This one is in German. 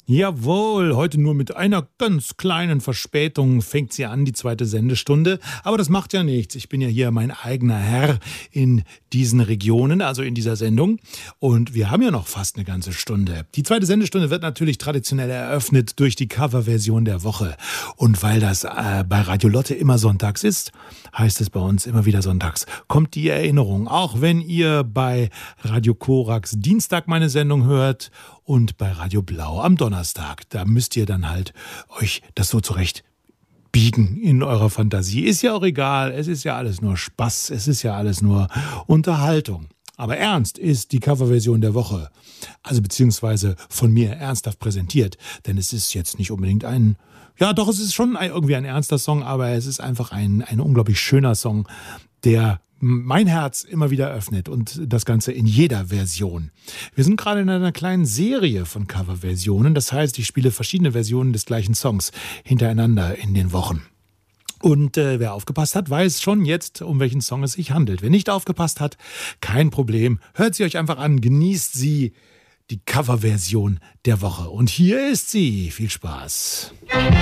Jawohl, heute nur mit einer ganz kleinen Verspätung fängt sie an, die zweite Sendestunde. Aber das macht ja nichts. Ich bin ja hier mein eigener Herr in diesen Regionen, also in dieser Sendung. Und wir haben ja noch fast eine ganze Stunde. Die zweite Sendestunde wird natürlich traditionell eröffnet durch die Coverversion der Woche. Und weil das bei Radio Lotte immer sonntags ist, heißt es bei uns immer wieder sonntags, kommt die Erinnerung. Auch wenn ihr bei Radio Korax Dienstag meine Sendung hört und bei Radio Blau am Donnerstag. Da müsst ihr dann halt euch das so zurecht biegen in eurer Fantasie. Ist ja auch egal, es ist ja alles nur Spaß, es ist ja alles nur Unterhaltung. Aber ernst ist die Coverversion der Woche, also beziehungsweise von mir ernsthaft präsentiert, denn es ist jetzt nicht unbedingt es ist schon irgendwie ein ernster Song, aber es ist einfach ein unglaublich schöner Song, der mein Herz immer wieder öffnet und das Ganze in jeder Version. Wir sind gerade in einer kleinen Serie von Coverversionen, das heißt, ich spiele verschiedene Versionen des gleichen Songs hintereinander in den Wochen. Und wer aufgepasst hat, weiß schon jetzt, um welchen Song es sich handelt. Wer nicht aufgepasst hat, kein Problem. Hört sie euch einfach an, genießt sie, die Coverversion der Woche. Und hier ist sie. Viel Spaß.